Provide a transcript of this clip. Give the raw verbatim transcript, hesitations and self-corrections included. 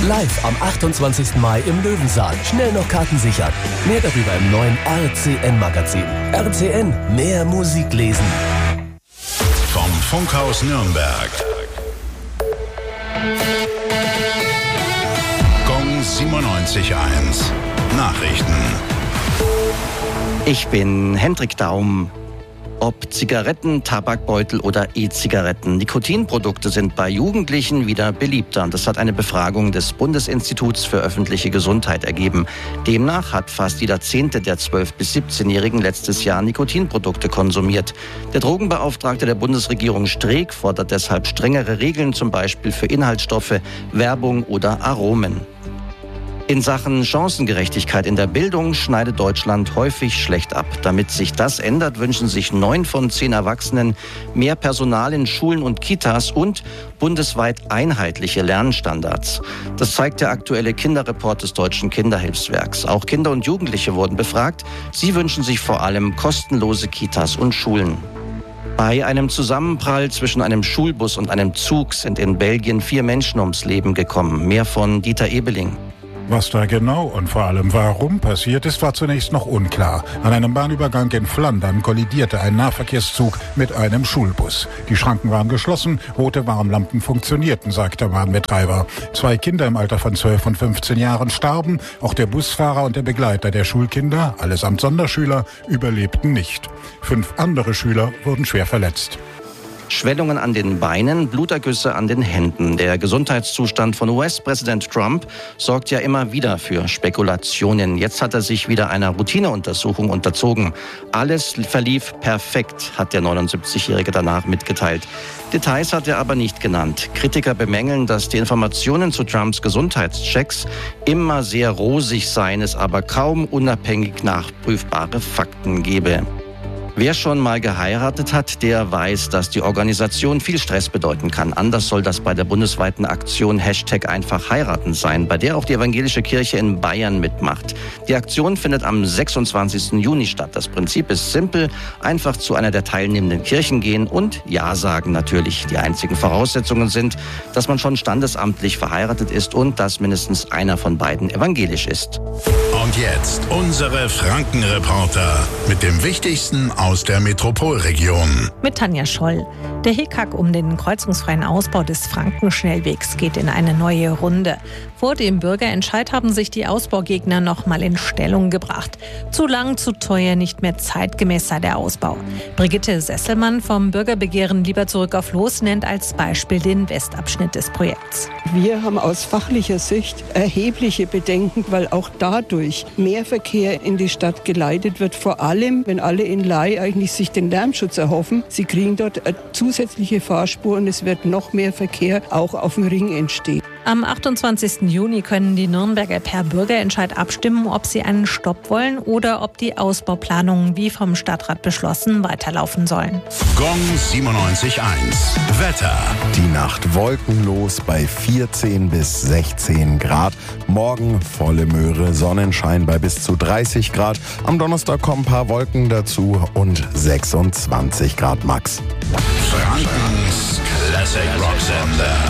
Live am achtundzwanzigsten Mai im Löwensaal. Schnell noch Karten sichern. Mehr darüber im neuen R C N-Magazin. R C N, mehr Musik lesen. Vom Funkhaus Nürnberg. Gong siebenundneunzig Komma eins. Nachrichten. Ich bin Hendrik Daum. Ob Zigaretten, Tabakbeutel oder E-Zigaretten, Nikotinprodukte sind bei Jugendlichen wieder beliebter. Das hat eine Befragung des Bundesinstituts für öffentliche Gesundheit ergeben. Demnach hat fast jeder Zehnte der zwölf- bis siebzehnjährigen letztes Jahr Nikotinprodukte konsumiert. Der Drogenbeauftragte der Bundesregierung Streeck fordert deshalb strengere Regeln, zum Beispiel für Inhaltsstoffe, Werbung oder Aromen. In Sachen Chancengerechtigkeit in der Bildung schneidet Deutschland häufig schlecht ab. Damit sich das ändert, wünschen sich neun von zehn Erwachsenen mehr Personal in Schulen und Kitas und bundesweit einheitliche Lernstandards. Das zeigt der aktuelle Kinderreport des Deutschen Kinderhilfswerks. Auch Kinder und Jugendliche wurden befragt. Sie wünschen sich vor allem kostenlose Kitas und Schulen. Bei einem Zusammenprall zwischen einem Schulbus und einem Zug sind in Belgien vier Menschen ums Leben gekommen. Mehr von Dieter Ebeling. Was da genau und vor allem warum passiert ist, war zunächst noch unklar. An einem Bahnübergang in Flandern kollidierte ein Nahverkehrszug mit einem Schulbus. Die Schranken waren geschlossen, rote Warnlampen funktionierten, sagt der Bahnbetreiber. Zwei Kinder im Alter von zwölf und fünfzehn Jahren starben. Auch der Busfahrer und der Begleiter der Schulkinder, allesamt Sonderschüler, überlebten nicht. Fünf andere Schüler wurden schwer verletzt. Schwellungen an den Beinen, Blutergüsse an den Händen. Der Gesundheitszustand von U S-Präsident Trump sorgt ja immer wieder für Spekulationen. Jetzt hat er sich wieder einer Routineuntersuchung unterzogen. Alles verlief perfekt, hat der neunundsiebzigjährige danach mitgeteilt. Details hat er aber nicht genannt. Kritiker bemängeln, dass die Informationen zu Trumps Gesundheitschecks immer sehr rosig seien, es aber kaum unabhängig nachprüfbare Fakten gebe. Wer schon mal geheiratet hat, der weiß, dass die Organisation viel Stress bedeuten kann. Anders soll das bei der bundesweiten Aktion Hashtag einfach heiraten sein, bei der auch die evangelische Kirche in Bayern mitmacht. Die Aktion findet am sechsundzwanzigsten Juni statt. Das Prinzip ist simpel, einfach zu einer der teilnehmenden Kirchen gehen und Ja sagen natürlich. Die einzigen Voraussetzungen sind, dass man schon standesamtlich verheiratet ist und dass mindestens einer von beiden evangelisch ist. Und jetzt unsere Frankenreporter mit dem Wichtigsten aus der Metropolregion. Mit Tanja Scholl. Der Hickhack um den kreuzungsfreien Ausbau des Frankenschnellwegs geht in eine neue Runde. Vor dem Bürgerentscheid haben sich die Ausbaugegner noch mal in Stellung gebracht. Zu lang, zu teuer, nicht mehr zeitgemäß sei der Ausbau. Brigitte Sesselmann vom Bürgerbegehren Lieber zurück auf Los nennt als Beispiel den Westabschnitt des Projekts. Wir haben aus fachlicher Sicht erhebliche Bedenken, weil auch dadurch mehr Verkehr in die Stadt geleitet wird. Vor allem, wenn alle in Lai eigentlich sich den Lärmschutz erhoffen. Sie kriegen dort eine zusätzliche Fahrspur und es wird noch mehr Verkehr auch auf dem Ring entstehen. Am achtundzwanzigsten Juni können die Nürnberger per Bürgerentscheid abstimmen, ob sie einen Stopp wollen oder ob die Ausbauplanungen wie vom Stadtrat beschlossen weiterlaufen sollen. Gong siebenundneunzig Komma eins. Wetter. Die Nacht wolkenlos bei vierzehn bis sechzehn Grad. Morgen volle Möhre, Sonnenschein bei bis zu dreißig Grad. Am Donnerstag kommen ein paar Wolken dazu und sechsundzwanzig Grad max. Frankens Classic Rock Sender.